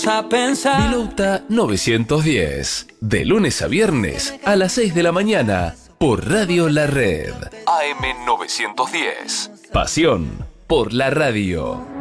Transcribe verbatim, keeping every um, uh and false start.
a pensar. Minuta novecientos diez. De lunes a viernes a las seis de la mañana por Radio La Red. A M novecientos diez. Pasión por la radio.